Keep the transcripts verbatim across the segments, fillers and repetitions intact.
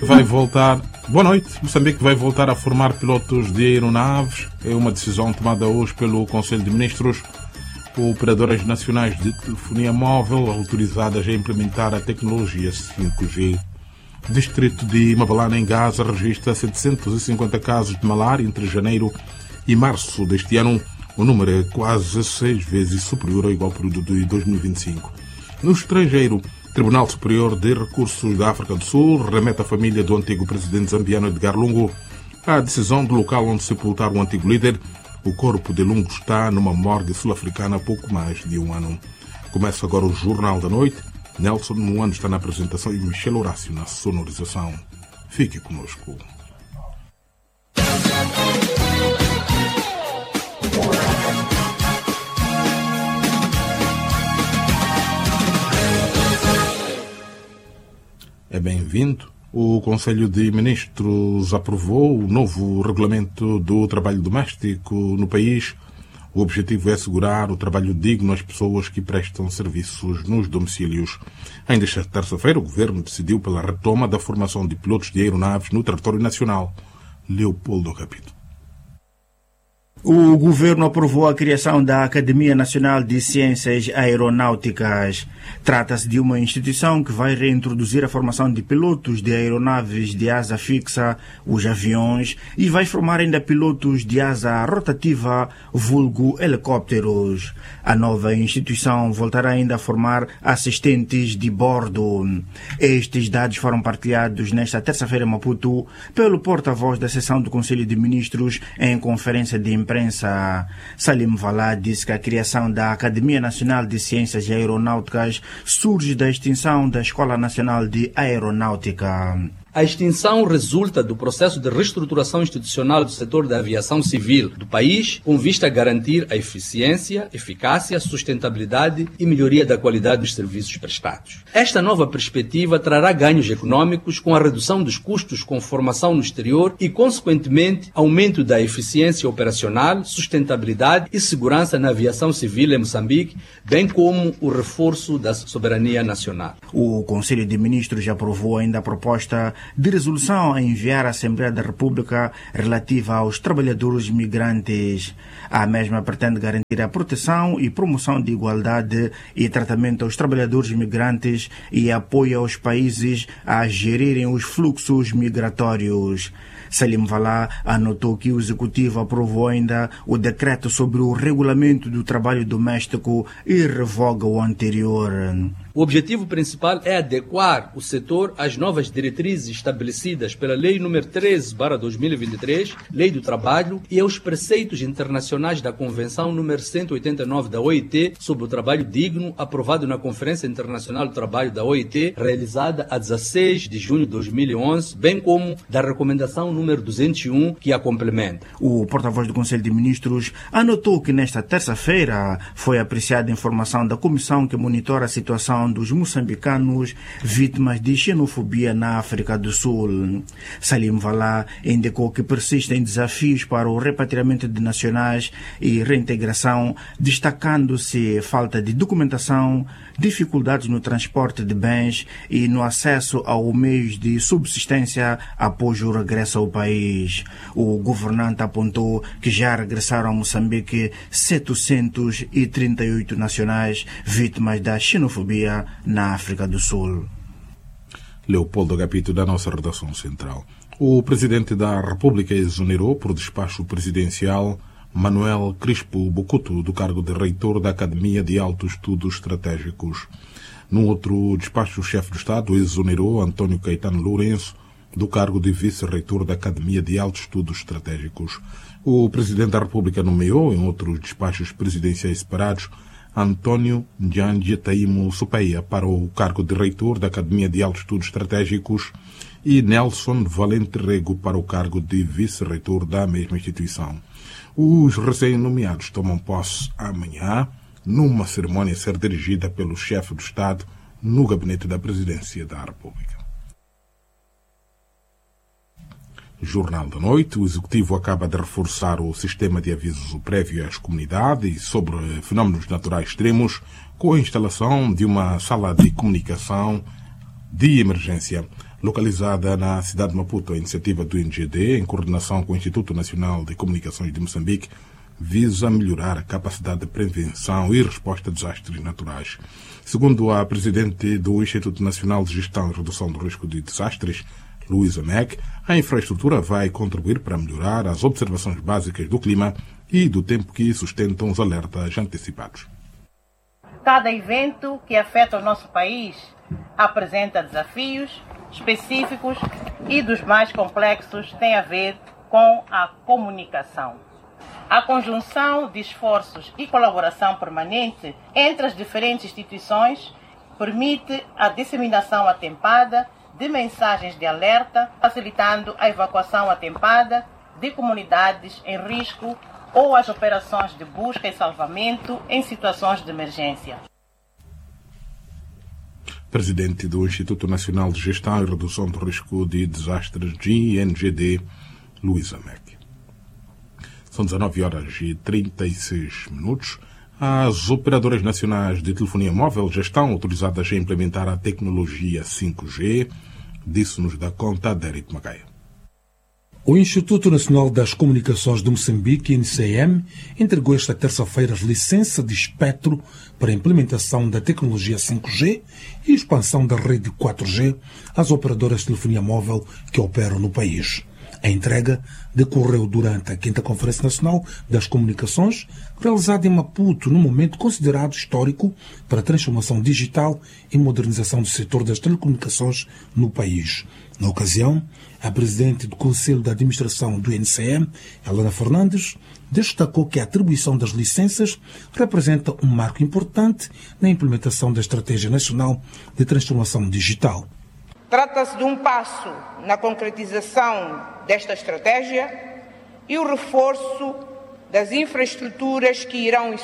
vai voltar... Boa noite. Moçambique vai voltar a formar pilotos de aeronaves. É uma decisão tomada hoje pelo Conselho de Ministros. Operadoras nacionais de telefonia móvel autorizadas a implementar a tecnologia cinco G. Distrito de Mabalana, em Gaza, registra setecentos e cinquenta casos de malária entre janeiro e março deste ano. O número é quase seis vezes superior ao igual período de dois mil e vinte e cinco. No estrangeiro, Tribunal Superior de Recursos da África do Sul remete à família do antigo presidente zambiano Edgar Lungu a decisão do local onde sepultar o antigo líder. O corpo de Lungu está numa morgue sul-africana há pouco mais de um ano. Começa agora o Jornal da Noite. Nelson Moano está na apresentação e Michel Horácio na sonorização. Fique conosco. É bem-vindo. O Conselho de Ministros aprovou o novo regulamento do trabalho doméstico no país. O objetivo é assegurar o trabalho digno às pessoas que prestam serviços nos domicílios. Ainda esta terça-feira, o Governo decidiu pela retoma da formação de pilotos de aeronaves no território nacional. Leopoldo Capito. O Governo aprovou a criação da Academia Nacional de Ciências Aeronáuticas. Trata-se de uma instituição que vai reintroduzir a formação de pilotos de aeronaves de asa fixa, os aviões, e vai formar ainda pilotos de asa rotativa, vulgo helicópteros. A nova instituição voltará ainda a formar assistentes de bordo. Estes dados foram partilhados nesta terça-feira em Maputo pelo porta-voz da seção do Conselho de Ministros em conferência de imprensa. Salim Valá disse que a criação da Academia Nacional de Ciências Aeronáuticas surge da extinção da Escola Nacional de Aeronáutica. A extinção resulta do processo de reestruturação institucional do setor da aviação civil do país, com vista a garantir a eficiência, eficácia, sustentabilidade e melhoria da qualidade dos serviços prestados. Esta nova perspectiva trará ganhos econômicos com a redução dos custos com formação no exterior e, consequentemente, aumento da eficiência operacional, sustentabilidade e segurança na aviação civil em Moçambique, bem como o reforço da soberania nacional. O Conselho de Ministros aprovou ainda a proposta de resolução a enviar à Assembleia da República relativa aos trabalhadores migrantes. A mesma pretende garantir a proteção e promoção de igualdade e tratamento aos trabalhadores migrantes e apoio aos países a gerirem os fluxos migratórios. Salim Valá anotou que o Executivo aprovou ainda o decreto sobre o regulamento do trabalho doméstico e revoga o anterior. O objetivo principal é adequar o setor às novas diretrizes estabelecidas pela Lei número treze barra dois mil e vinte e três, Lei do Trabalho, e aos preceitos internacionais da Convenção número cento e oitenta e nove da O I T sobre o trabalho digno, aprovado na Conferência Internacional do Trabalho da O I T, realizada a dezesseis de junho de dois mil e onze, bem como da Recomendação número duzentos e um, que a complementa. O porta-voz do Conselho de Ministros anotou que nesta terça-feira foi apreciada a informação da comissão que monitora a situação dos moçambicanos vítimas de xenofobia na África do Sul. Salim Valá indicou que persistem desafios para o repatriamento de nacionais e reintegração, destacando-se falta de documentação, dificuldades no transporte de bens e no acesso aos meios de subsistência após o regresso ao país. O governante apontou que já regressaram a Moçambique setecentos e trinta e oito nacionais vítimas da xenofobia na África do Sul. Leopoldo Capito, da nossa redação central. O Presidente da República exonerou por despacho presidencial Manuel Crispo Bocuto do cargo de reitor da Academia de Altos Estudos Estratégicos. Num outro despacho, o chefe do Estado exonerou António Caetano Lourenço do cargo de vice-reitor da Academia de Altos Estudos Estratégicos. O Presidente da República nomeou, em outros despachos presidenciais separados, Antônio Njanji Taimo Supeia para o cargo de reitor da Academia de Altos Estudos Estratégicos e Nelson Valente Rego para o cargo de vice-reitor da mesma instituição. Os recém-nomeados tomam posse amanhã, numa cerimónia a ser dirigida pelo chefe do Estado no gabinete da Presidência da República. Jornal da Noite. O Executivo acaba de reforçar o sistema de aviso prévio às comunidades sobre fenómenos naturais extremos com a instalação de uma sala de comunicação de emergência. Localizada na cidade de Maputo, a iniciativa do I N G D, em coordenação com o Instituto Nacional de Comunicações de Moçambique, visa melhorar a capacidade de prevenção e resposta a desastres naturais. Segundo a presidente do Instituto Nacional de Gestão e Redução do Risco de Desastres, Luísa Mack, a infraestrutura vai contribuir para melhorar as observações básicas do clima e do tempo que sustentam os alertas antecipados. Cada evento que afeta o nosso país apresenta desafios específicos e dos mais complexos tem a ver com a comunicação. A conjunção de esforços e colaboração permanente entre as diferentes instituições permite a disseminação atempada de mensagens de alerta, facilitando a evacuação atempada de comunidades em risco ou as operações de busca e salvamento em situações de emergência. Presidente do Instituto Nacional de Gestão e Redução do Risco de Desastres, I N G D, Luísa Mack. São dezanove horas e trinta e seis minutos. As operadoras nacionais de telefonia móvel já estão autorizadas a implementar a tecnologia cinco G, disse-nos da conta Derek Magaia. O Instituto Nacional das Comunicações de Moçambique, I N C M, entregou esta terça-feira as licenças de espectro para a implementação da tecnologia cinco G e expansão da rede quatro G às operadoras de telefonia móvel que operam no país. A entrega decorreu durante a quinta Conferência Nacional das Comunicações, realizada em Maputo, num momento considerado histórico para a transformação digital e modernização do setor das telecomunicações no país. Na ocasião, a presidente do Conselho de Administração do I N C M, Helena Fernandes, destacou que a atribuição das licenças representa um marco importante na implementação da Estratégia Nacional de Transformação Digital. Trata-se de um passo na concretização desta estratégia e o reforço das infraestruturas que irão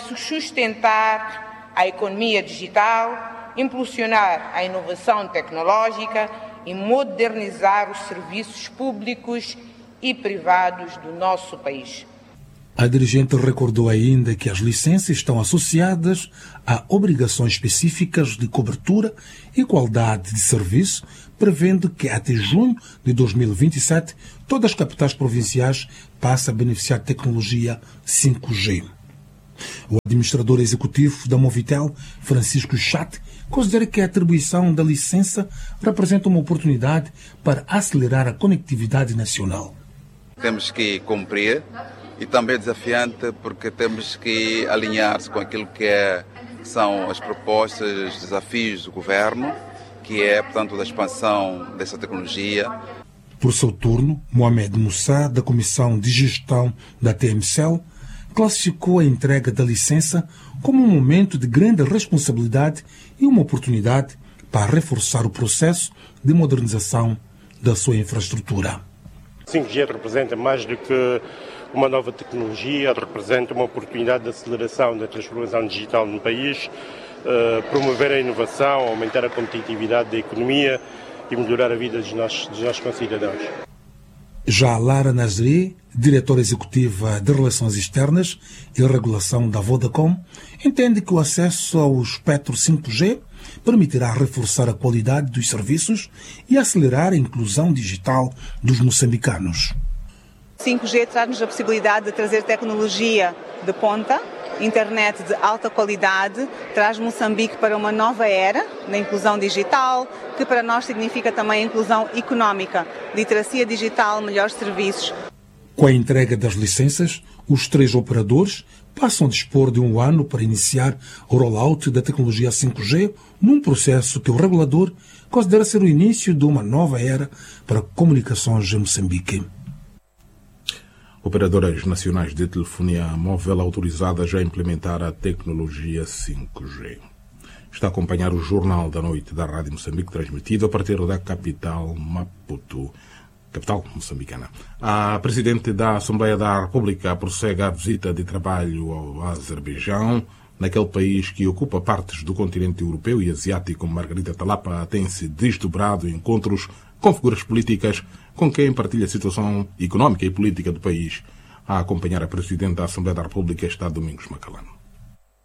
sustentar a economia digital, impulsionar a inovação tecnológica e modernizar os serviços públicos e privados do nosso país. A dirigente recordou ainda que as licenças estão associadas a obrigações específicas de cobertura e qualidade de serviço, prevendo que até junho de dois mil e vinte e sete todas as capitais provinciais passem a beneficiar de tecnologia cinco G. O administrador executivo da Movitel, Francisco Chat, considera que a atribuição da licença representa uma oportunidade para acelerar a conectividade nacional. Temos que cumprir e também é desafiante porque temos que alinhar-se com aquilo que é, são as propostas, os desafios do governo, que é, portanto, da expansão dessa tecnologia. Por seu turno, Mohamed Moussa, da Comissão de Gestão da T M C E L, classificou a entrega da licença como um momento de grande responsabilidade e uma oportunidade para reforçar o processo de modernização da sua infraestrutura. cinco G representa mais do que uma nova tecnologia, representa uma oportunidade de aceleração da transformação digital no país, uh, promover a inovação, aumentar a competitividade da economia e melhorar a vida dos nossos, dos nossos concidadãos. Já Lara Nazri, diretora executiva de Relações Externas e Regulação da Vodacom, entende que o acesso ao espectro cinco G permitirá reforçar a qualidade dos serviços e acelerar a inclusão digital dos moçambicanos. cinco G traz-nos a possibilidade de trazer tecnologia de ponta, internet de alta qualidade, traz Moçambique para uma nova era na inclusão digital, que para nós significa também inclusão económica, literacia digital, melhores serviços. Com a entrega das licenças, os três operadores passam a dispor de um ano para iniciar o rollout da tecnologia cinco G, num processo que o regulador considera ser o início de uma nova era para comunicações em Moçambique. Operadoras nacionais de telefonia móvel autorizadas a implementar a tecnologia cinco G. Está a acompanhar o Jornal da Noite da Rádio Moçambique, transmitido a partir da capital Maputo, capital moçambicana. A Presidente da Assembleia da República prossegue a visita de trabalho ao Azerbaijão. Naquele país que ocupa partes do continente europeu e asiático, Margarita Talapa tem-se desdobrado em encontros com figuras políticas com quem partilha a situação económica e política do país. A acompanhar a Presidente da Assembleia da República está Domingos Macalano.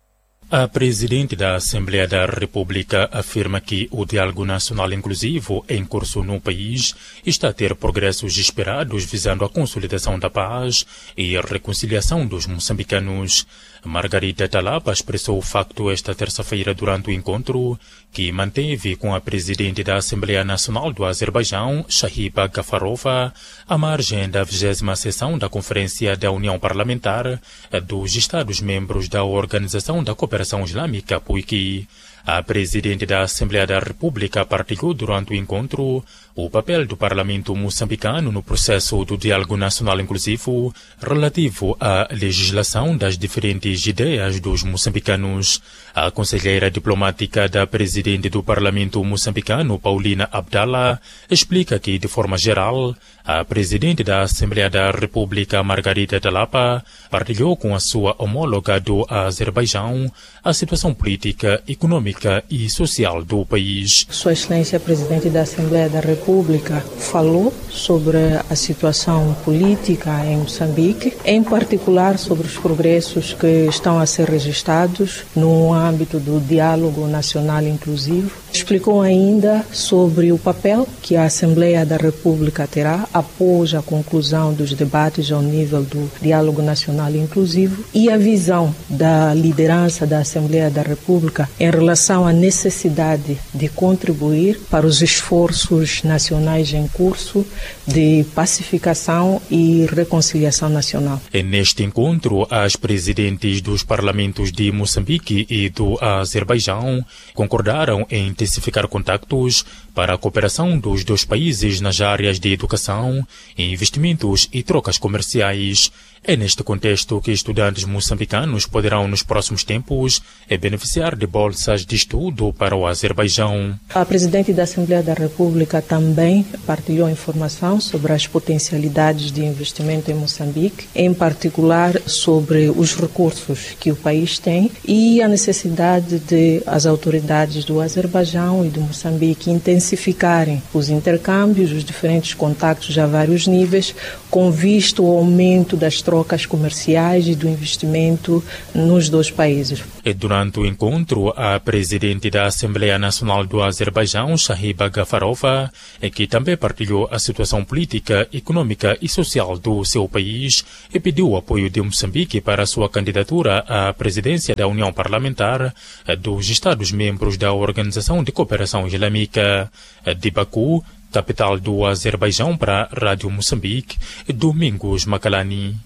A presidente da Assembleia da República afirma que o diálogo nacional inclusivo em curso no país está a ter progressos esperados visando a consolidação da paz e a reconciliação dos moçambicanos. Margarida Talapa expressou o facto esta terça-feira durante o encontro que manteve com a presidente da Assembleia Nacional do Azerbaijão, Shahiba Gafarova, à margem da vigésima sessão da Conferência da União Parlamentar dos Estados-membros da Organização da Cooperação Islâmica, P U I C. A presidente da Assembleia da República partilhou durante o encontro o papel do Parlamento moçambicano no processo do diálogo nacional inclusivo relativo à legislação das diferentes ideias dos moçambicanos. A conselheira diplomática da presidente do Parlamento moçambicano, Paulina Abdallah, explica que, de forma geral, a presidente da Assembleia da República, Margarida Talapa, partilhou com a sua homóloga do Azerbaijão a situação política, econômica e social do país. Sua Excelência Presidente da Assembleia da República falou sobre a situação política em Moçambique, em particular sobre os progressos que estão a ser registrados no âmbito do diálogo nacional inclusivo. Explicou ainda sobre o papel que a Assembleia da República terá após a conclusão dos debates ao nível do diálogo nacional inclusivo e a visão da liderança da Assembleia da República em relação à necessidade de contribuir para os esforços nacionais em curso de pacificação e reconciliação nacional. Neste encontro, as presidentes dos parlamentos de Moçambique e do Azerbaijão concordaram em intensificar contactos para a cooperação dos dois países nas áreas de educação, investimentos e trocas comerciais. É neste contexto que estudantes moçambicanos poderão, nos próximos tempos, beneficiar de bolsas de estudo para o Azerbaijão. A presidente da Assembleia da República também partilhou informação sobre as potencialidades de investimento em Moçambique, em particular sobre os recursos que o país tem e a necessidade de as autoridades do Azerbaijão e do Moçambique intensificarem os intercâmbios, os diferentes contactos a vários níveis, com visto ao aumento das trocas comerciais e do investimento nos dois países. E durante o encontro, a presidente da Assembleia Nacional do Azerbaijão, Shahiba Gafarova, que também partilhou a situação política, econômica e social do seu país e pediu o apoio de Moçambique para a sua candidatura à presidência da União Parlamentar dos Estados-membros da Organização de Cooperação Islâmica. De Baku, capital do Azerbaijão, para a Rádio Moçambique, Domingos Macalani.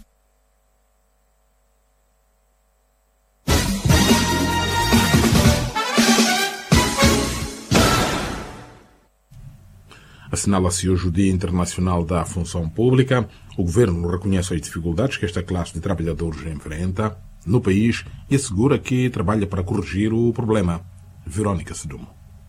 Assinala-se hoje o Dia Internacional da Função Pública. O governo reconhece as dificuldades que esta classe de trabalhadores enfrenta no país e assegura que trabalha para corrigir o problema. Verónica Sedumo.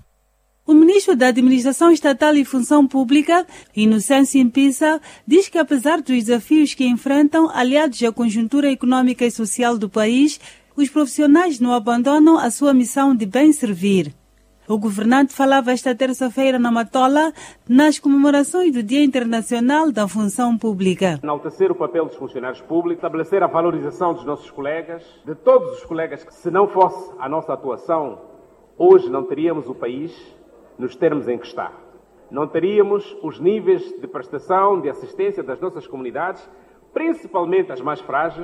O ministro da Administração Estatal e Função Pública, Inocêncio Impisa, diz que apesar dos desafios que enfrentam, aliados à conjuntura econômica e social do país, os profissionais não abandonam a sua missão de bem servir. O governante falava esta terça-feira na Matola, nas comemorações do Dia Internacional da Função Pública. Enaltecer o papel dos funcionários públicos, estabelecer a valorização dos nossos colegas, de todos os colegas, que se não fosse a nossa atuação, hoje não teríamos o país nos termos em que está. Não teríamos os níveis de prestação, de assistência das nossas comunidades, principalmente as mais frágeis,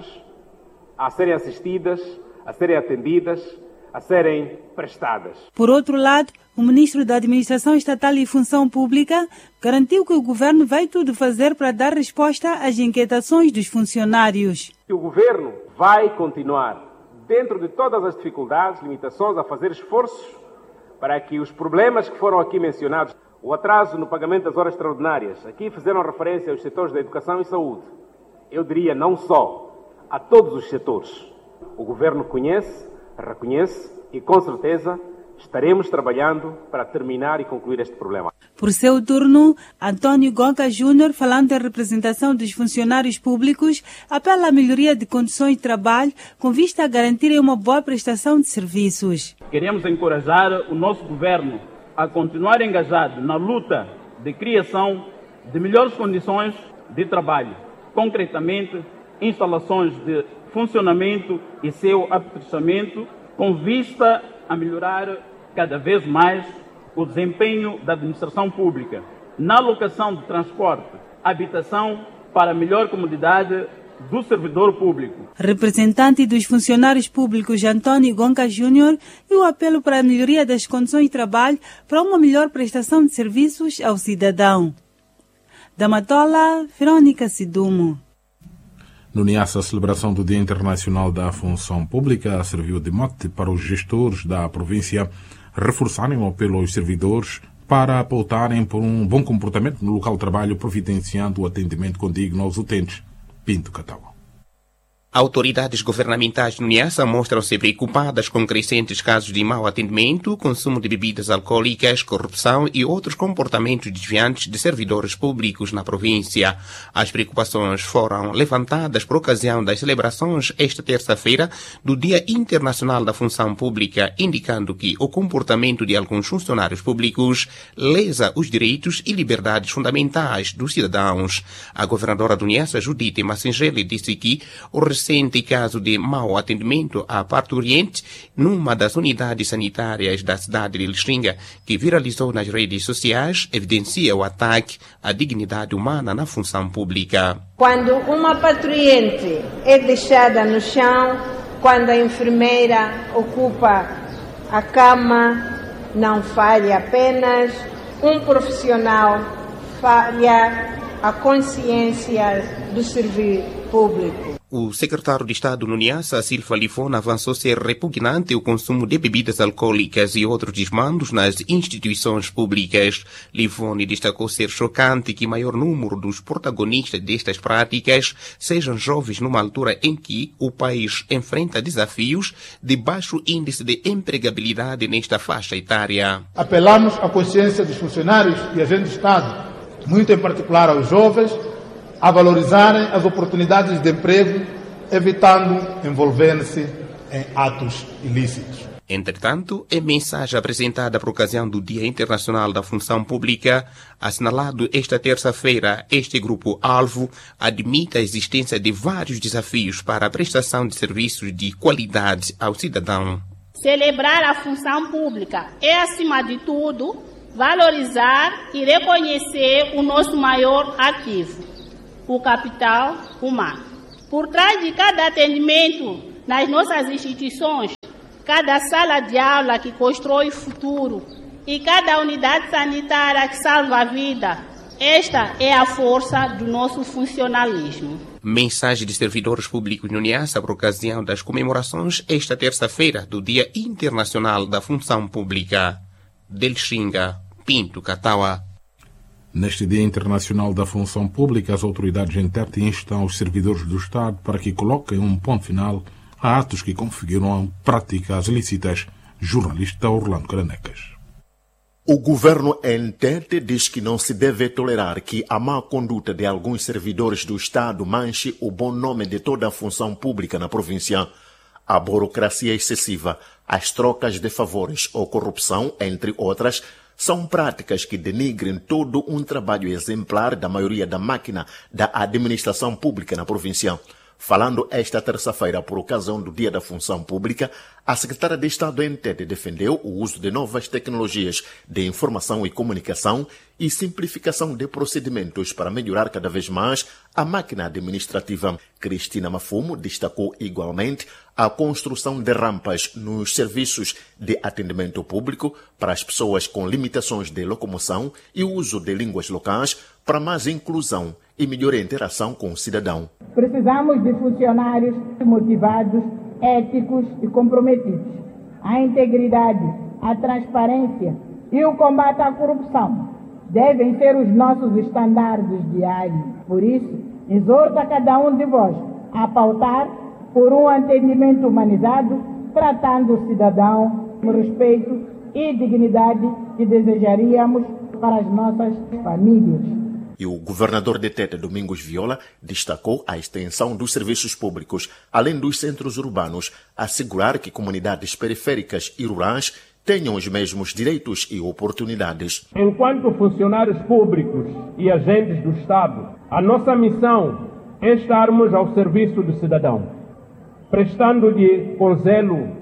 a serem assistidas, a serem atendidas, a serem prestadas. Por outro lado, o ministro da Administração Estatal e Função Pública garantiu que o governo vai tudo fazer para dar resposta às inquietações dos funcionários. O governo vai continuar, dentro de todas as dificuldades, limitações, a fazer esforços para que os problemas que foram aqui mencionados, o atraso no pagamento das horas extraordinárias, aqui fizeram referência aos setores da educação e saúde. Eu diria não só, a todos os setores. O governo conhece, reconhece e, com certeza, estaremos trabalhando para terminar e concluir este problema. Por seu turno, Antônio Gonca Júnior, falando em representação dos funcionários públicos, apela à melhoria de condições de trabalho com vista a garantirem uma boa prestação de serviços. Queremos encorajar o nosso governo a continuar engajado na luta de criação de melhores condições de trabalho, concretamente instalações de funcionamento e seu aperfeiçoamento, com vista a melhorar cada vez mais o desempenho da administração pública na alocação de transporte, habitação para a melhor comodidade do servidor público. Representante dos funcionários públicos Antônio Gonca Júnior e o apelo para a melhoria das condições de trabalho para uma melhor prestação de serviços ao cidadão. Da Matola, Verônica Sidumo. No Niassa, a celebração do Dia Internacional da Função Pública serviu de mote para os gestores da província reforçarem o apelo aos servidores para pautarem por um bom comportamento no local de trabalho, providenciando o atendimento condigno aos utentes. Pinto Cataua. Autoridades governamentais no Niassa mostram-se preocupadas com crescentes casos de mau atendimento, consumo de bebidas alcoólicas, corrupção e outros comportamentos desviantes de servidores públicos na província. As preocupações foram levantadas por ocasião das celebrações esta terça-feira do Dia Internacional da Função Pública, indicando que o comportamento de alguns funcionários públicos lesa os direitos e liberdades fundamentais dos cidadãos. A governadora do Niassa, Judite Massingeli, disse que o recente caso de mau atendimento à parturiente numa das unidades sanitárias da cidade de Lixinga, que viralizou nas redes sociais, evidencia o ataque à dignidade humana na função pública. Quando uma parturiente é deixada no chão, quando a enfermeira ocupa a cama, não falha apenas um profissional, falha a consciência do serviço público. O secretário de Estado no Niassa, Silva Lifona, avançou ser repugnante o consumo de bebidas alcoólicas e outros desmandos nas instituições públicas. Lifone destacou ser chocante que o maior número dos protagonistas destas práticas sejam jovens numa altura em que o país enfrenta desafios de baixo índice de empregabilidade nesta faixa etária. Apelamos à consciência dos funcionários e agentes de Estado, muito em particular aos jovens, a valorizarem as oportunidades de emprego, evitando envolver-se em atos ilícitos. Entretanto, em mensagem apresentada por ocasião do Dia Internacional da Função Pública, assinalado esta terça-feira, este grupo-alvo admite a existência de vários desafios para a prestação de serviços de qualidade ao cidadão. Celebrar a função pública é, acima de tudo, valorizar e reconhecer o nosso maior ativo, o capital humano. Por trás de cada atendimento nas nossas instituições, cada sala de aula que constrói o futuro e cada unidade sanitária que salva a vida, esta é a força do nosso funcionalismo. Mensagem de servidores públicos no Niassa por ocasião das comemorações esta terça-feira do Dia Internacional da Função Pública. Delxinga, Pinto Cataua. Neste Dia Internacional da Função Pública, as autoridades internas instam os servidores do Estado para que coloquem um ponto final a atos que configuram práticas ilícitas. Jornalista Orlando Caranecas. O governo entente diz que não se deve tolerar que a má conduta de alguns servidores do Estado manche o bom nome de toda a função pública na província. A burocracia excessiva, as trocas de favores ou corrupção, entre outras, são práticas que denigrem todo um trabalho exemplar da maioria da máquina da administração pública na província. Falando esta terça-feira por ocasião do Dia da Função Pública, a secretária de Estado em Tete defendeu o uso de novas tecnologias de informação e comunicação e simplificação de procedimentos para melhorar cada vez mais a máquina administrativa. Cristina Mafumo destacou igualmente a construção de rampas nos serviços de atendimento público para as pessoas com limitações de locomoção e o uso de línguas locais para mais inclusão e melhor interação com o cidadão. Precisamos de funcionários motivados, éticos e comprometidos. A integridade, a transparência e o combate à corrupção devem ser os nossos estandardes diários. Por isso, exorto a cada um de vós a pautar por um atendimento humanizado, tratando o cidadão com respeito e dignidade que desejaríamos para as nossas famílias. E o governador de Tete, Domingos Viola, destacou a extensão dos serviços públicos, além dos centros urbanos, assegurar que comunidades periféricas e rurais tenham os mesmos direitos e oportunidades. Enquanto funcionários públicos e agentes do Estado, a nossa missão é estarmos ao serviço do cidadão, prestando-lhe com zelo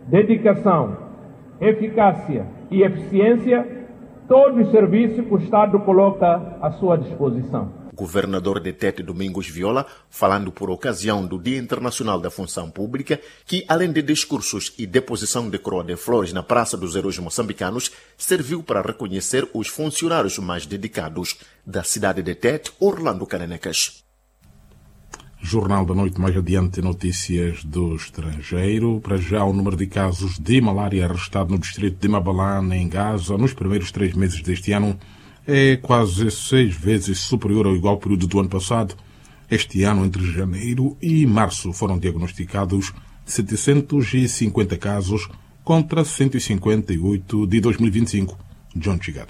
dedicação, eficácia e eficiência todos os serviços que o Estado coloca à sua disposição. O governador de Tete, Domingos Viola, falando por ocasião do Dia Internacional da Função Pública, que, além de discursos e deposição de coroa de flores na Praça dos Heróis Moçambicanos, serviu para reconhecer os funcionários mais dedicados da cidade de Tete, Orlando Canenecas. Jornal da Noite, mais adiante, notícias do estrangeiro. Para já, o número de casos de malária registrado no distrito de Mabalane, em Gaza, nos primeiros três meses deste ano, é quase seis vezes superior ao igual período do ano passado. Este ano, entre janeiro e março, foram diagnosticados setecentos e cinquenta casos contra cento e cinquenta e oito de dois mil e vinte e cinco. John Chigada.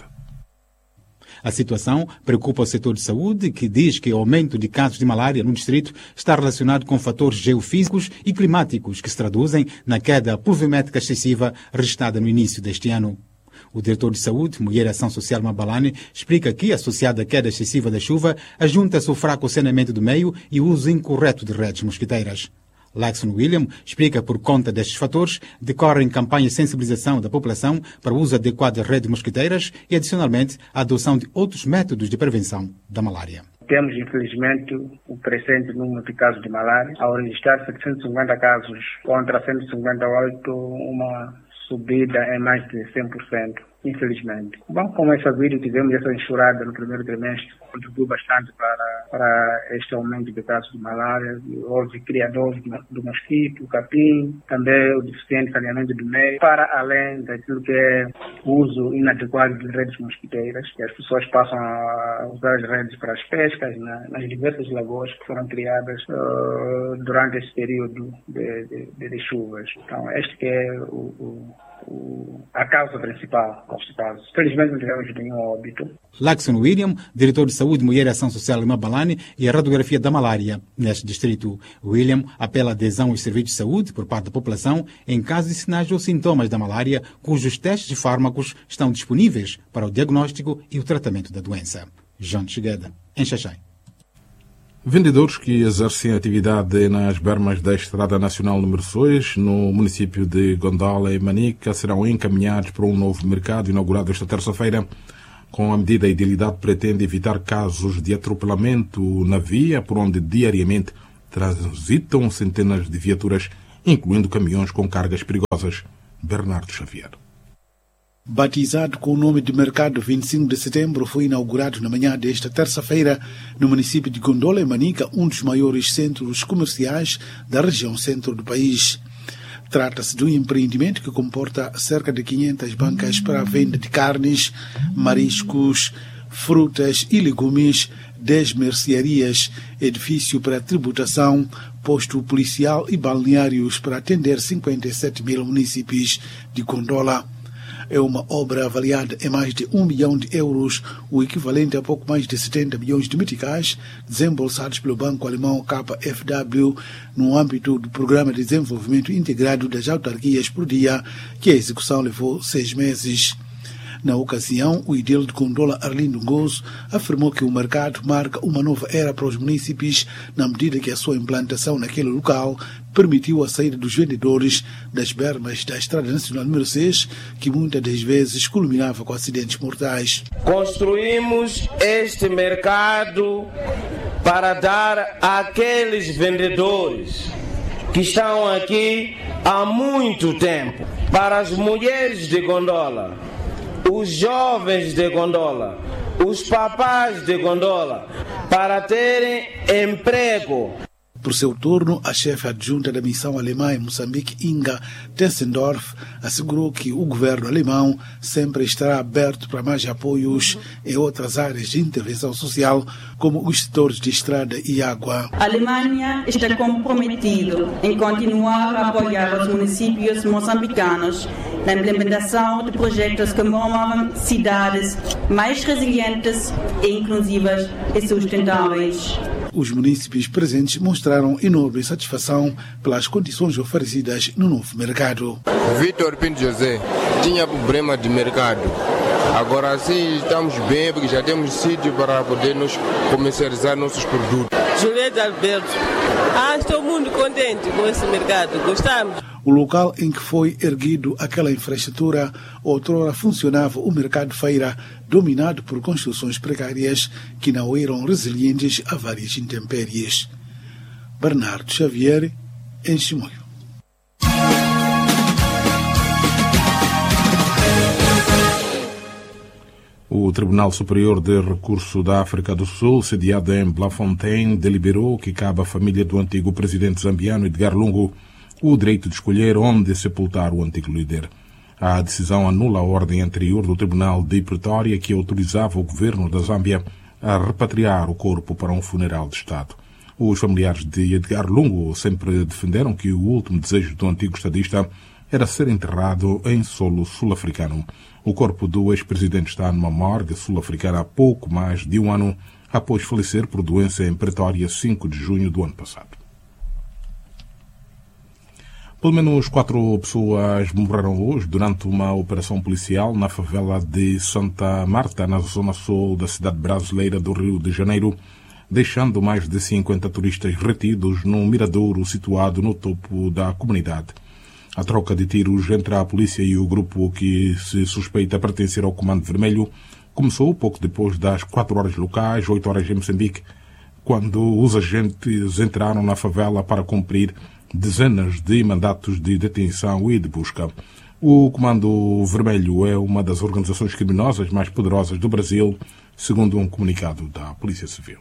A situação preocupa o setor de saúde, que diz que o aumento de casos de malária no distrito está relacionado com fatores geofísicos e climáticos que se traduzem na queda pluviométrica excessiva registrada no início deste ano. O diretor de saúde, Mulher e Ação Social Mabalane, explica que, associada à queda excessiva da chuva, ajunta-se o fraco saneamento do meio e o uso incorreto de redes mosquiteiras. Laxon William explica por conta destes fatores, decorrem campanhas de sensibilização da população para o uso adequado das redes mosquiteiras e, adicionalmente, a adoção de outros métodos de prevenção da malária. Temos, infelizmente, o crescente número de casos de malária. Ao registrar setecentos e cinquenta casos contra cento e cinquenta e oito, uma subida em mais de cem por cento, infelizmente. Bom, como é sabido, tivemos essa enxurrada no primeiro trimestre, contribuiu bastante para, para este aumento de casos de malária. Houve criadores do mosquito, capim, também o deficiente saneamento do meio, para além daquilo que é o uso inadequado de redes mosquiteiras, que as pessoas passam a usar as redes para as pescas na, nas diversas lagoas que foram criadas uh, durante esse período de, de, de, de chuvas. Então, este que é o, o a causa principal destes casos. Felizmente não tivemos nenhum óbito. Laxon William, diretor de Saúde, Mulher e Ação Social em Mabalane, e a radiografia da malária neste distrito. William apela à adesão aos serviços de saúde por parte da população em caso de sinais ou sintomas da malária, cujos testes e fármacos estão disponíveis para o diagnóstico e o tratamento da doença. João Chigueda, em Xaxai. Vendedores que exercem atividade nas bermas da Estrada Nacional número seis, no município de Gondola e Manica, serão encaminhados para um novo mercado inaugurado esta terça-feira. Com a medida, a Idilidade pretende evitar casos de atropelamento na via, por onde diariamente transitam centenas de viaturas, incluindo caminhões com cargas perigosas. Bernardo Xavier. Batizado com o nome de Mercado vinte e cinco de setembro, foi inaugurado na manhã desta terça-feira no município de Gondola e Manica, um dos maiores centros comerciais da região centro do país. Trata-se de um empreendimento que comporta cerca de quinhentas bancas para a venda de carnes, mariscos, frutas e legumes, dez mercearias, edifício para tributação, posto policial e balneários para atender cinquenta e sete mil munícipes de Gondola. É uma obra avaliada em mais de um milhão de euros, o equivalente a pouco mais de setenta milhões de meticais, desembolsados pelo banco alemão K F W no âmbito do Programa de Desenvolvimento Integrado das Autarquias por Dia, que a execução levou seis meses. Na ocasião, o edil de Gondola, Arlindo Gozo, afirmou que o mercado marca uma nova era para os munícipes, na medida que a sua implantação naquele local permitiu a saída dos vendedores das bermas da Estrada Nacional número seis, que muitas das vezes culminava com acidentes mortais. Construímos este mercado para dar àqueles vendedores que estão aqui há muito tempo, para as mulheres de Gondola, os jovens de Gondola, os papás de Gondola, para terem emprego. Por seu turno, a chefe adjunta da missão alemã em Moçambique, Inga Tessendorf, assegurou que o governo alemão sempre estará aberto para mais apoios em outras áreas de intervenção social, como os setores de estrada e água. A Alemanha está comprometida em continuar a apoiar os municípios moçambicanos na implementação de projetos que promovam cidades mais resilientes, inclusivas e sustentáveis. Os munícipes presentes mostraram enorme satisfação pelas condições oferecidas no novo mercado. Vitor Pinto José tinha problema de mercado. Agora sim estamos bem porque já temos sítio para podermos comercializar nossos produtos. Julieta Alberto, ah, estou muito contente com esse mercado, gostamos. O local em que foi erguido aquela infraestrutura outrora funcionava o mercado-feira, dominado por construções precárias que não eram resilientes a várias intempéries. Bernardo Xavier, em Chimoio. O Tribunal Superior de Recurso da África do Sul, sediado em Bloemfontein, deliberou que cabe à família do antigo presidente zambiano Edgar Lungu o direito de escolher onde sepultar o antigo líder. A decisão anula a ordem anterior do Tribunal de Pretória que autorizava o governo da Zâmbia a repatriar o corpo para um funeral de Estado. Os familiares de Edgar Lungu sempre defenderam que o último desejo do antigo estadista era ser enterrado em solo sul-africano. O corpo do ex-presidente está numa morgue sul-africana há pouco mais de um ano após falecer por doença em Pretória, cinco de junho do ano passado. Pelo menos quatro pessoas morreram hoje durante uma operação policial na favela de Santa Marta, na zona sul da cidade brasileira do Rio de Janeiro, deixando mais de cinquenta turistas retidos num miradouro situado no topo da comunidade. A troca de tiros entre a polícia e o grupo que se suspeita pertencer ao Comando Vermelho começou pouco depois das quatro horas locais, oito horas em Moçambique, quando os agentes entraram na favela para cumprir dezenas de mandatos de detenção e de busca. O Comando Vermelho é uma das organizações criminosas mais poderosas do Brasil, segundo um comunicado da Polícia Civil.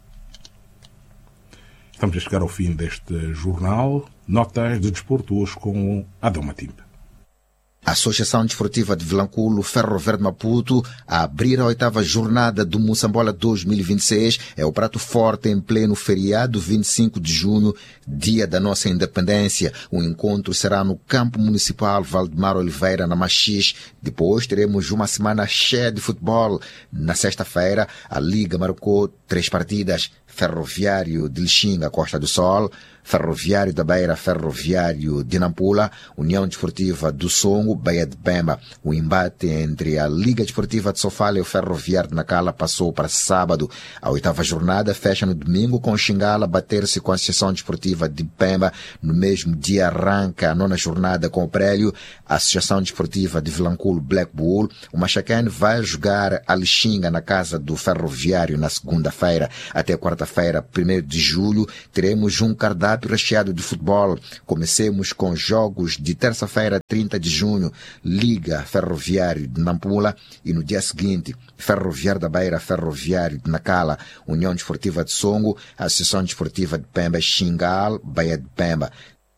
Estamos a chegar ao fim deste jornal. Notas de desporto hoje com Adão Matimba. A Associação Desportiva de Vilanculo, Ferro Verde Maputo, a abrir a oitava jornada do Moçambola dois mil e vinte e seis, é o prato forte em pleno feriado vinte e cinco de junho, dia da nossa independência. O encontro será no campo municipal Valdemar Oliveira, na Machis. Depois teremos uma semana cheia de futebol. Na sexta-feira, a Liga marcou três partidas. Ferroviário de Lixinga, Costa do Sol, Ferroviário da Beira, Ferroviário de Nampula, União Desportiva do Songo, Baía de Pemba. O embate entre a Liga Desportiva de Sofala e o Ferroviário de Nacala passou para sábado. A oitava jornada fecha no domingo com Xingala bater-se com a Associação Desportiva de Pemba. No mesmo dia arranca a nona jornada com o Prélio, a Associação Desportiva de Vilanculo, Black Bull. O Machacane vai jogar a Lixinga na casa do Ferroviário na segunda-feira. Até quarta-feira, primeiro de julho, teremos um cardápio recheado de futebol. Comecemos com jogos de terça-feira, trinta de junho, Liga Ferroviário de Nampula, e no dia seguinte, Ferroviário da Beira, Ferroviário de Nacala, União Desportiva de Songo, Associação Desportiva de Pemba, Xingal, Baía de Pemba.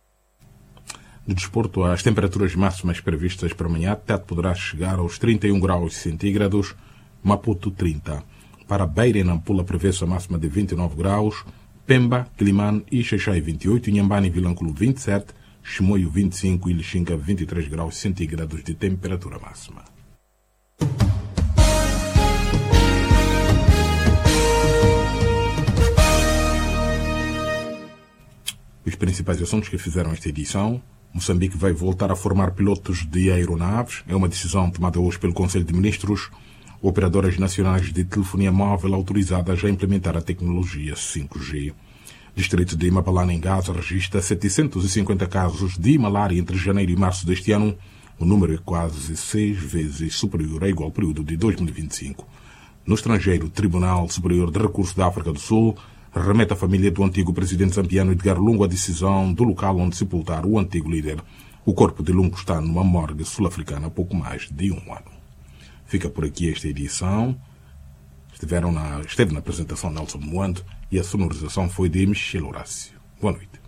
No desporto, as temperaturas máximas previstas para amanhã, Tete poderá chegar aos trinta e um graus centígrados, Maputo trinta. Para Beira e Nampula prevê-se a máxima de vinte e nove graus, Pemba, Quilimane e Xaixai vinte e oito, Inhambane e Vilanculo vinte e sete, Chimoio vinte e cinco e Lixinga vinte e três graus centígrados de temperatura máxima. Os principais assuntos que fizeram esta edição: Moçambique vai voltar a formar pilotos de aeronaves. É uma decisão tomada hoje pelo Conselho de Ministros. Operadoras nacionais de telefonia móvel autorizadas a implementar a tecnologia cinco G. Distrito de Mapalana, em Gaza, registra setecentos e cinquenta casos de malária entre janeiro e março deste ano. O número é quase seis vezes superior ao igual período de dois mil e vinte e cinco. No estrangeiro, o Tribunal Superior de Recurso da África do Sul remete à família do antigo presidente zambiano Edgar Lungu a decisão do local onde sepultar o antigo líder. O corpo de Lungu está numa morgue sul-africana há pouco mais de um ano. Fica por aqui esta edição. Estiveram na, esteve na apresentação Nelson Moando e a sonorização foi de Michel Horácio. Boa noite.